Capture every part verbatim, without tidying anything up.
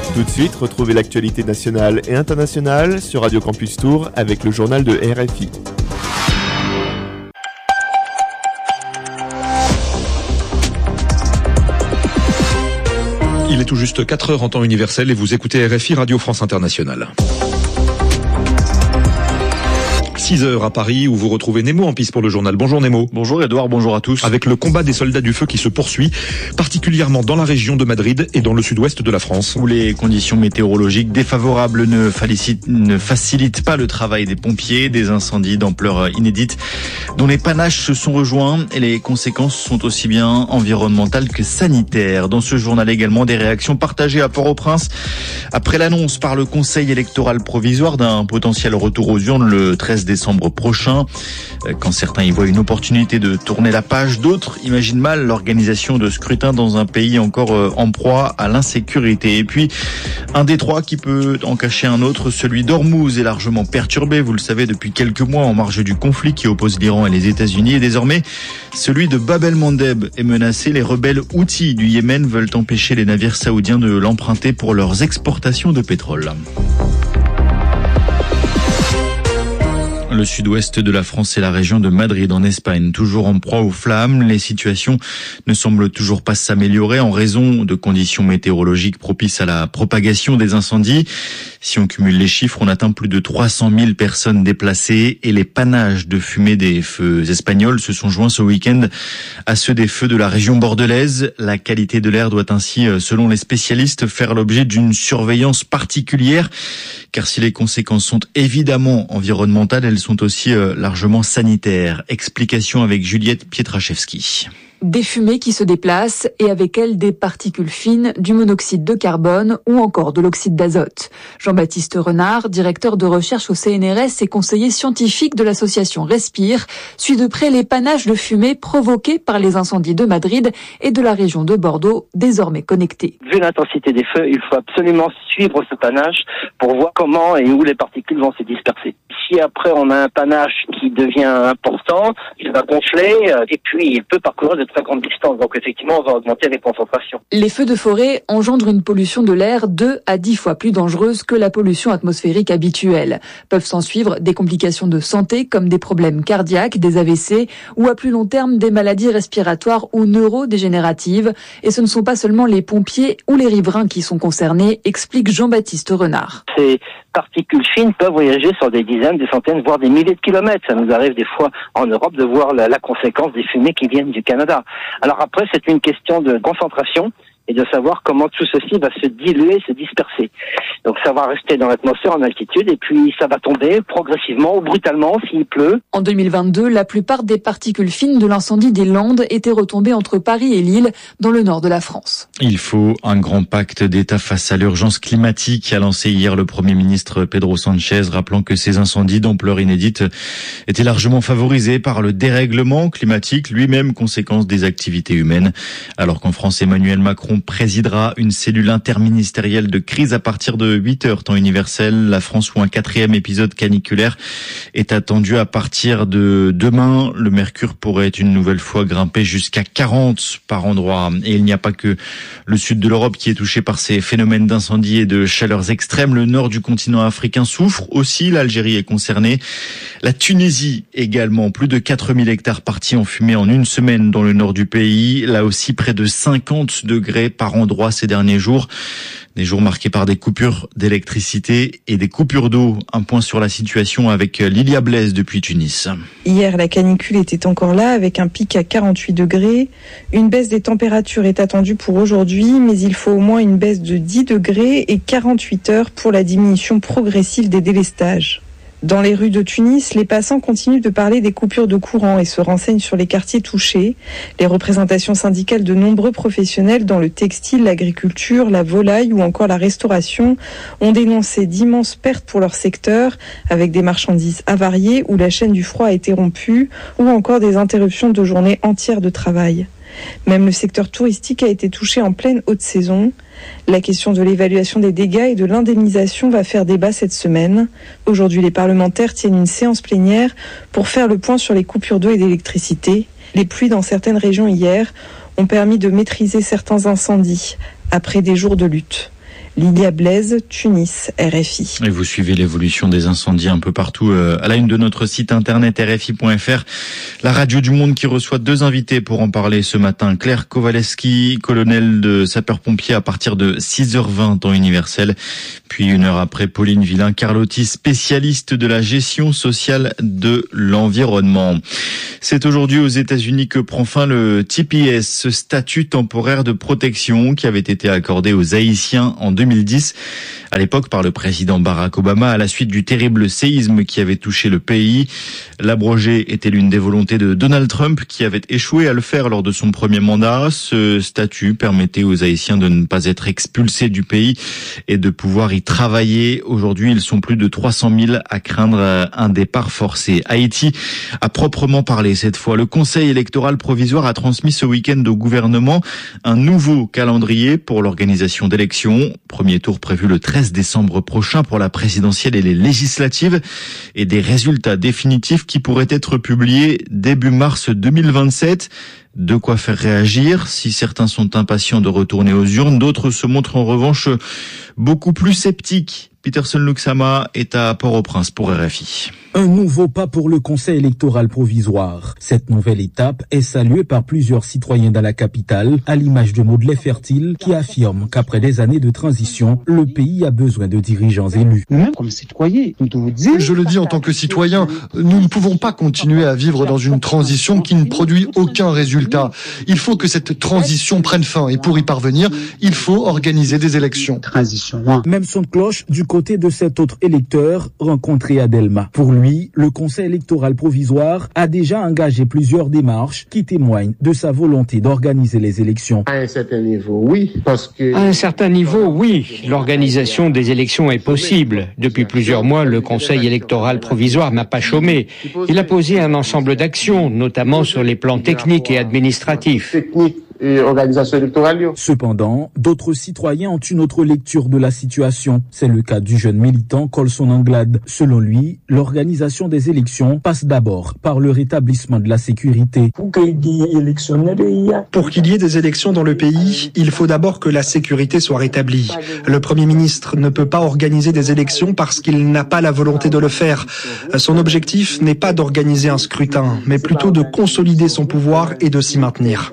Tout de suite, retrouvez l'actualité nationale et internationale sur Radio Campus Tours avec le journal de R F I. Il est tout juste quatre heures en temps universel et vous écoutez R F I Radio France Internationale. six heures à Paris où vous retrouvez Nemo en piste pour le journal. Bonjour Nemo. Bonjour Edouard, bonjour à tous. Avec le combat des soldats du feu qui se poursuit, particulièrement dans la région de Madrid et dans le sud-ouest de la France. Où les conditions météorologiques défavorables ne, facilitent, ne facilitent pas le travail des pompiers, des incendies d'ampleur inédite dont les panaches se sont rejoints et les conséquences sont aussi bien environnementales que sanitaires. Dans ce journal également, des réactions partagées à Port-au-Prince après l'annonce par le Conseil électoral provisoire d'un potentiel retour aux urnes le treize décembre prochain. Quand certains y voient une opportunité de tourner la page, d'autres imaginent mal l'organisation de scrutins dans un pays encore en proie à l'insécurité. Et puis, un détroit qui peut en cacher un autre, celui d'Ormuz, est largement perturbé, vous le savez, depuis quelques mois en marge du conflit qui oppose l'Iran et les États-Unis. Et désormais, celui de Bab el-Mandeb est menacé. Les rebelles Houthis du Yémen veulent empêcher les navires saoudiens de l'emprunter pour leurs exportations de pétrole. Le sud-ouest de la France et la région de Madrid en Espagne, toujours en proie aux flammes. Les situations ne semblent toujours pas s'améliorer en raison de conditions météorologiques propices à la propagation des incendies. Si on cumule les chiffres, on atteint plus de trois cent mille personnes déplacées et les panaches de fumée des feux espagnols se sont joints ce week-end à ceux des feux de la région bordelaise. La qualité de l'air doit ainsi, selon les spécialistes, faire l'objet d'une surveillance particulière, car si les conséquences sont évidemment environnementales, elles sont aussi largement sanitaires. Explication avec Juliette Pietraszewski. Des fumées qui se déplacent et avec elles des particules fines, du monoxyde de carbone ou encore de l'oxyde d'azote. Jean-Baptiste Renard, directeur de recherche au C N R S et conseiller scientifique de l'association Respire, suit de près les panaches de fumée provoqués par les incendies de Madrid et de la région de Bordeaux, désormais connectés. Vu l'intensité des feux, il faut absolument suivre ce panache pour voir comment et où les particules vont se disperser. Si après on a un panache qui devient important, il va gonfler et puis il peut parcourir de très grande distance. Donc effectivement, on va augmenter les concentrations. Les feux de forêt engendrent une pollution de l'air deux à dix fois plus dangereuse que la pollution atmosphérique habituelle. Peuvent s'en suivre des complications de santé comme des problèmes cardiaques, des A V C ou à plus long terme des maladies respiratoires ou neurodégénératives. Et ce ne sont pas seulement les pompiers ou les riverains qui sont concernés, explique Jean-Baptiste Renard. Ces particules fines peuvent voyager sur des dizaines, des centaines, voire des milliers de kilomètres. Ça nous arrive des fois en Europe de voir la, la conséquence des fumées qui viennent du Canada. Alors après, c'est une question de concentration et de savoir comment tout ceci va se diluer, se disperser. Donc ça va rester dans l'atmosphère en altitude et puis ça va tomber progressivement ou brutalement s'il pleut. En deux mille vingt-deux, la plupart des particules fines de l'incendie des Landes étaient retombées entre Paris et Lille, dans le nord de la France. Il faut un grand pacte d'État face à l'urgence climatique, a lancé hier le Premier ministre Pedro Sánchez, rappelant que ces incendies d'ampleur inédite étaient largement favorisés par le dérèglement climatique, lui-même conséquence des activités humaines. Alors qu'en France, Emmanuel Macron présidera une cellule interministérielle de crise à partir de huit heures temps universel. La France, où un quatrième épisode caniculaire est attendu à partir de demain. Le mercure pourrait une nouvelle fois grimper jusqu'à quarante par endroit. Et il n'y a pas que le sud de l'Europe qui est touché par ces phénomènes d'incendie et de chaleurs extrêmes. Le nord du continent africain souffre aussi. L'Algérie est concernée. La Tunisie également. Plus de quatre mille hectares partis en fumée en une semaine dans le nord du pays. Là aussi, près de cinquante degrés par endroit ces derniers jours. Des jours marqués par des coupures d'électricité et des coupures d'eau. Un point sur la situation avec Lilia Blaise depuis Tunis. Hier, la canicule était encore là avec un pic à quarante-huit degrés. Une baisse des températures est attendue pour aujourd'hui, mais il faut au moins une baisse de dix degrés et quarante-huit heures pour la diminution progressive des délestages. Dans les rues de Tunis, les passants continuent de parler des coupures de courant et se renseignent sur les quartiers touchés. Les représentations syndicales de nombreux professionnels dans le textile, l'agriculture, la volaille ou encore la restauration ont dénoncé d'immenses pertes pour leur secteur, avec des marchandises avariées où la chaîne du froid a été rompue ou encore des interruptions de journées entières de travail. Même le secteur touristique a été touché en pleine haute saison. La question de l'évaluation des dégâts et de l'indemnisation va faire débat cette semaine. Aujourd'hui, les parlementaires tiennent une séance plénière pour faire le point sur les coupures d'eau et d'électricité. Les pluies dans certaines régions hier ont permis de maîtriser certains incendies après des jours de lutte. Lydia Blaise, Tunis, R F I. Et vous suivez l'évolution des incendies un peu partout euh, à la une de notre site internet R F I point F R. La radio du Monde qui reçoit deux invités pour en parler ce matin. Claire Kowaleski, colonel de sapeurs-pompiers à partir de six heures vingt temps universel. Puis une heure après, Pauline Villain-Carlotti, spécialiste de la gestion sociale de l'environnement. C'est aujourd'hui aux États-Unis que prend fin le T P S, ce statut temporaire de protection qui avait été accordé aux Haïtiens en deux mille dix, à l'époque par le président Barack Obama à la suite du terrible séisme qui avait touché le pays. L'abroger était l'une des volontés de Donald Trump qui avait échoué à le faire lors de son premier mandat. Ce statut permettait aux Haïtiens de ne pas être expulsés du pays et de pouvoir y travailler. Aujourd'hui, ils sont plus de trois cent mille à craindre un départ forcé. Haïti a proprement parlé cette fois. Le Conseil électoral provisoire a transmis ce week-end au gouvernement un nouveau calendrier pour l'organisation d'élections. Premier tour prévu le treize décembre prochain pour la présidentielle et les législatives et des résultats définitifs qui pourraient être publiés début mars deux mille vingt-sept. De quoi faire réagir. Si certains sont impatients de retourner aux urnes, d'autres se montrent en revanche beaucoup plus sceptiques. Peterson Luxama est à Port-au-Prince pour R F I. Un nouveau pas pour le Conseil électoral provisoire. Cette nouvelle étape est saluée par plusieurs citoyens dans la capitale, à l'image de Maudley Fertile, qui affirme qu'après des années de transition, le pays a besoin de dirigeants élus. Même comme citoyen, nous devons dire... Je le dis en tant que citoyen, nous ne pouvons pas continuer à vivre dans une transition qui ne produit aucun résultat. Il faut que cette transition prenne fin et pour y parvenir, il faut organiser des élections. Transition. Même son de cloche du côté de cet autre électeur rencontré à Delma. Pour lui, le Conseil électoral provisoire a déjà engagé plusieurs démarches qui témoignent de sa volonté d'organiser les élections. À un certain niveau, oui, parce que... À un certain niveau, oui. L'organisation des élections est possible. Depuis plusieurs mois, le Conseil électoral provisoire n'a pas chômé. Il a posé un ensemble d'actions, notamment sur les plans techniques et administratifs. Et organisation électorale. Cependant, d'autres citoyens ont une autre lecture de la situation. C'est le cas du jeune militant Colson Anglade. Selon lui, l'organisation des élections passe d'abord par le rétablissement de la sécurité. Pour qu'il y ait des élections dans le pays, il faut d'abord que la sécurité soit rétablie. Le Premier ministre ne peut pas organiser des élections parce qu'il n'a pas la volonté de le faire. Son objectif n'est pas d'organiser un scrutin, mais plutôt de consolider son pouvoir et de s'y maintenir.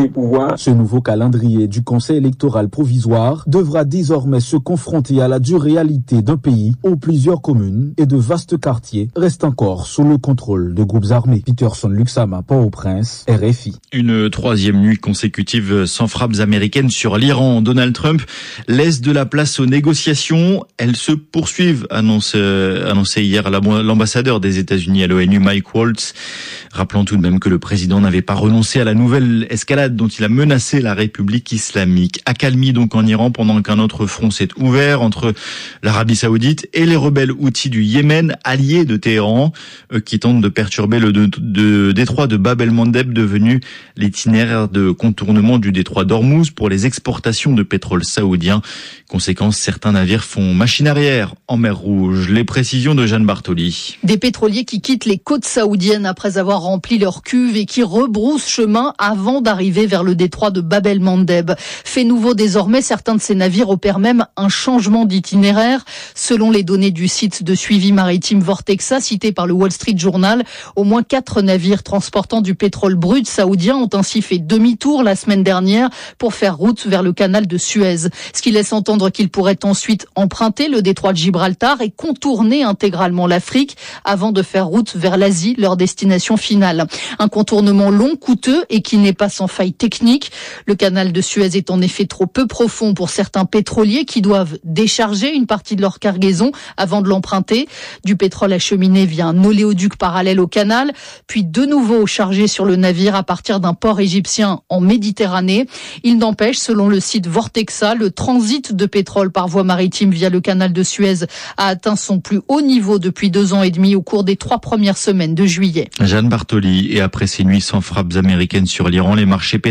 Ce nouveau calendrier du Conseil électoral provisoire devra désormais se confronter à la dure réalité d'un pays où plusieurs communes et de vastes quartiers restent encore sous le contrôle de groupes armés. Peterson Luxama, Port-au-Prince, R F I. Une troisième nuit consécutive sans frappes américaines sur l'Iran. Donald Trump laisse de la place aux négociations. Elles se poursuivent, annonce, euh, annoncé hier l'ambassadeur des États-Unis à l'ONU, Mike Waltz. Rappelons tout de même que le président n'avait pas renoncé à la nouvelle escalade dont il a menacé la République islamique. Accalmie donc en Iran pendant qu'un autre front s'est ouvert entre l'Arabie Saoudite et les rebelles houthis du Yémen, alliés de Téhéran, eux qui tentent de perturber le de, de, détroit de Bab el-Mandeb, devenu l'itinéraire de contournement du détroit d'Ormuz pour les exportations de pétrole saoudien. Conséquence, certains navires font machine arrière en mer Rouge. Les précisions de Jeanne Bartoli. Des pétroliers qui quittent les côtes saoudiennes après avoir rempli leur cuve et qui rebroussent chemin avant d'arriver vers le détroit de Bab el-Mandeb. Fait nouveau désormais, certains de ces navires opèrent même un changement d'itinéraire. Selon les données du site de suivi maritime Vortexa, cité par le Wall Street Journal, au moins quatre navires transportant du pétrole brut saoudien ont ainsi fait demi-tour la semaine dernière pour faire route vers le canal de Suez. Ce qui laisse entendre qu'ils pourraient ensuite emprunter le détroit de Gibraltar et contourner intégralement l'Afrique avant de faire route vers l'Asie, leur destination finale. Un contournement long, coûteux et qui n'est pas sans faille technique. Le canal de Suez est en effet trop peu profond pour certains pétroliers qui doivent décharger une partie de leur cargaison avant de l'emprunter. Du pétrole acheminé via un oléoduc parallèle au canal, puis de nouveau chargé sur le navire à partir d'un port égyptien en Méditerranée. Il n'empêche, selon le site Vortexa, le transit de pétrole par voie maritime via le canal de Suez a atteint son plus haut niveau depuis deux ans et demi au cours des trois premières semaines de juillet. Jeanne Bartoli, et après ces nuits sans frappes américaines sur l'Iran, les marchés pétroliers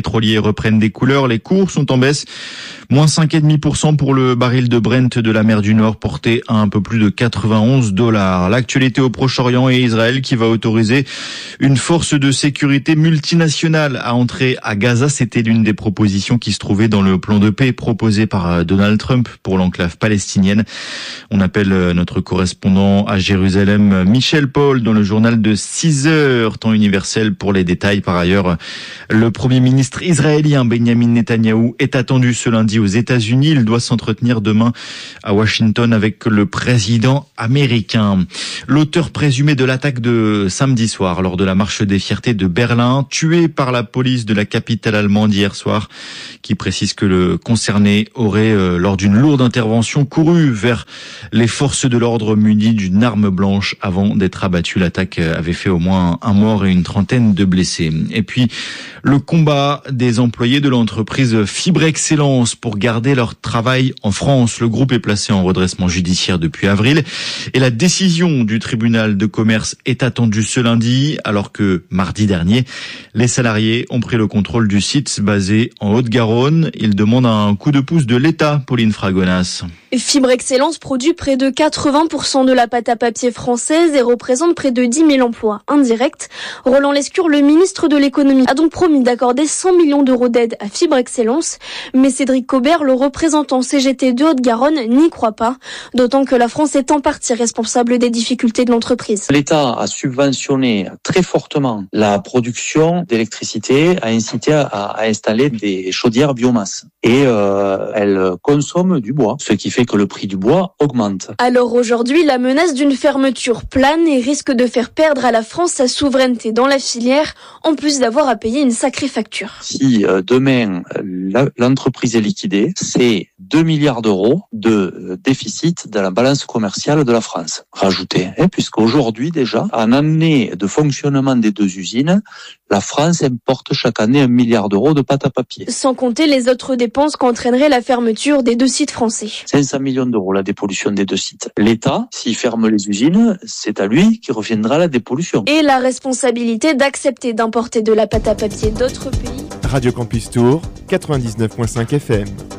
pétroliers reprennent des couleurs. Les cours sont en baisse. Moins cinq virgule cinq pour cent pour le baril de Brent de la mer du Nord, porté à un peu plus de quatre-vingt-onze dollars. L'actualité au Proche-Orient et Israël qui va autoriser une force de sécurité multinationale à entrer à Gaza. C'était l'une des propositions qui se trouvait dans le plan de paix proposé par Donald Trump pour l'enclave palestinienne. On appelle notre correspondant à Jérusalem, Michel Paul, dans le journal de six heures, temps universel pour les détails. Par ailleurs, le premier ministre israélien Benjamin Netanyahou est attendu ce lundi aux États-Unis. Il doit s'entretenir demain à Washington avec le président américain. L'auteur présumé de l'attaque de samedi soir lors de la marche des fiertés de Berlin, tué par la police de la capitale allemande hier soir, qui précise que le concerné aurait, euh, lors d'une lourde intervention, couru vers les forces de l'ordre munies d'une arme blanche avant d'être abattu. L'attaque avait fait au moins un mort et une trentaine de blessés. Et puis, le combat des employés de l'entreprise Fibre Excellence pour garder leur travail en France. Le groupe est placé en redressement judiciaire depuis avril et la décision du tribunal de commerce est attendue ce lundi, alors que mardi dernier, les salariés ont pris le contrôle du site basé en Haute-Garonne. Ils demandent un coup de pouce de l'État, Pauline Fragonas. Fibre Excellence produit près de quatre-vingts pour cent de la pâte à papier française et représente près de dix mille emplois indirects. Roland Lescure, le ministre de l'économie, a donc promis d'accorder cent millions d'euros d'aide à Fibre Excellence. Mais Cédric Cobert, le représentant C G T de Haute-Garonne, n'y croit pas. D'autant que la France est en partie responsable des difficultés de l'entreprise. L'État a subventionné très fortement la production d'électricité, a incité à, à installer des chaudières biomasse. Et euh, elle consomme du bois, ce qui fait que le prix du bois augmente. Alors aujourd'hui, la menace d'une fermeture plane et risque de faire perdre à la France sa souveraineté dans la filière, en plus d'avoir à payer une sacrée facture. Si euh, demain la, l'entreprise est liquidée, c'est deux milliards d'euros de déficit de la balance commerciale de la France. Rajouté, hein, puisqu'aujourd'hui déjà, en année de fonctionnement des deux usines, la France importe chaque année un milliard d'euros de pâte à papier. Sans compter les autres dépenses qu'entraînerait la fermeture des deux sites français. cinq cents millions d'euros la dépollution des deux sites. L'État, s'il ferme les usines, c'est à lui qui reviendra la dépollution. Et la responsabilité d'accepter d'importer de la pâte à papier d'autres pays. Radio Campus Tour, quatre-vingt-dix-neuf virgule cinq F M.